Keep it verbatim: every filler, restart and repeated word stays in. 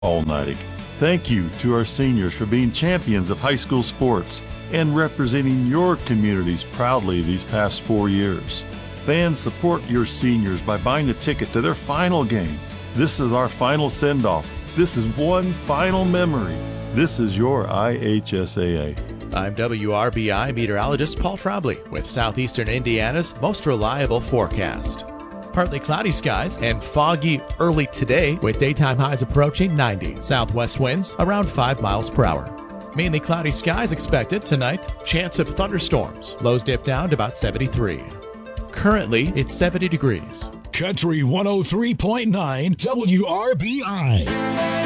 all-nighting. Thank you to our seniors for being champions of high school sports and representing your communities proudly these past four years. Fans, support your seniors by buying a ticket to their final game. This is our final send-off. This is one final memory. This is your I H S A A. I'm W R B I meteorologist Paul Trombley with Southeastern Indiana's most reliable forecast. Partly cloudy skies and foggy early today with daytime highs approaching ninety. Southwest winds around five miles per hour. Mainly cloudy skies expected tonight. Chance of thunderstorms. Lows dip down to about seventy-three. Currently, it's seventy degrees. Country one oh three point nine W R B I.